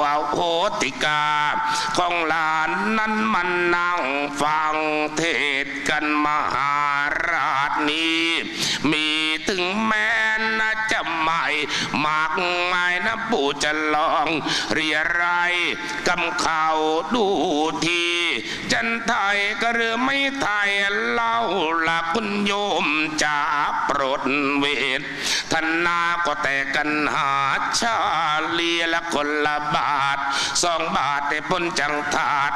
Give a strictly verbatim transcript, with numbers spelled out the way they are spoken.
วโหติกาของหลานนั้นมันนั่งฟังเทศกันมหาราชนี้มีถึงแม้น่าจะไม่มากมายนะปู่จะลองเรียไรกำข่าวดูทีจันไทยก็หรือไม่ไทยเล่าละคุณโยมจะโปรดเวทท่านนาก็แต่กันหาชาเลียละคนละบาทสองบาทแต่พ้นจังถาด